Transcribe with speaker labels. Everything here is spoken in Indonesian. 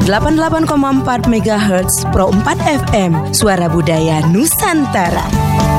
Speaker 1: 88,4 MHz Pro 4 FM, Suara Budaya Nusantara.